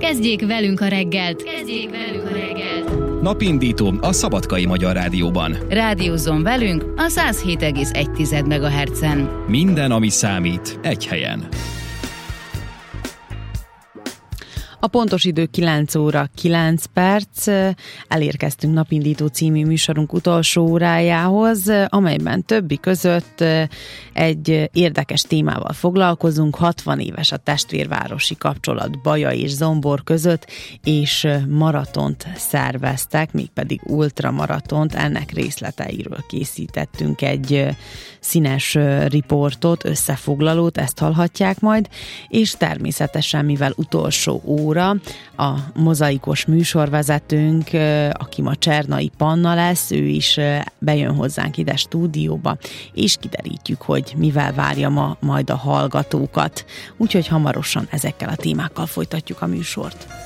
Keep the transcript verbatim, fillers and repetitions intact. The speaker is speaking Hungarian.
Kezdjék velünk a reggelt! Kezdjék velünk a reggelt! Napindító a Szabadkai Magyar Rádióban. Rádiózzon velünk a száz hét egész egy megahertzen. Minden, ami számít, egy helyen. A pontos idő kilenc óra kilenc perc, elérkeztünk Napindító című műsorunk utolsó órájához, amelyben többi között egy érdekes témával foglalkozunk. hatvan éves a testvérvárosi kapcsolat Baja és Zombor között, és maratont szerveztek, mégpedig ultramaratont. Ennek részleteiről készítettünk egy színes riportot, összefoglalót, ezt hallhatják majd, és természetesen, mivel utolsó óra, a mozaikos műsorvezetőnk, aki ma Csernai Panna lesz, ő is bejön hozzánk ide stúdióba, és kiderítjük, hogy mivel várja ma majd a hallgatókat. Úgyhogy hamarosan ezekkel a témákkal folytatjuk a műsort.